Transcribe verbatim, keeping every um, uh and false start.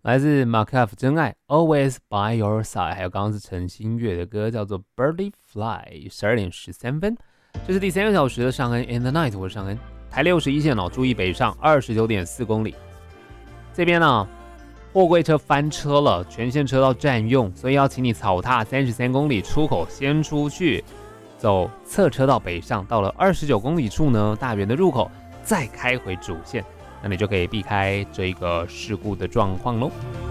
来自马克夫真爱 Always by Your Side， 还有刚刚是陈星月的歌叫做 Birdie Fly， 十二点十三分，这是第三个小时的尚恩 In the Night， 我是尚恩。台六十一线哦，注意北上二十九点四公里，这边呢、啊、货柜车翻车了，全线车道占用，所以要请你草踏三十三公里出口先出去，走侧车道北上，到了二十九公里处呢，大园的入口再开回主线。那你就可以避开这个事故的状况咯。